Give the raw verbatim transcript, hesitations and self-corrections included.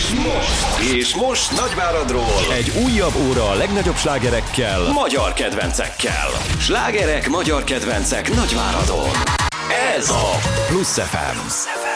És most, és most Nagyváradról egy újabb óra a legnagyobb slágerekkel, magyar kedvencekkel. Slágerek, magyar kedvencek Nagyváradon. Ez a Plusz ef em.